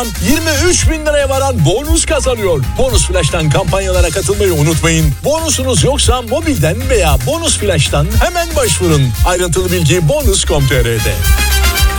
23 bin liraya varan bonus kazanıyor. Bonus Flash'tan kampanyalara katılmayı unutmayın. Bonusunuz yoksa mobilden veya Bonus Flash'tan hemen başvurun. Ayrıntılı bilgi bonus.com.tr'de.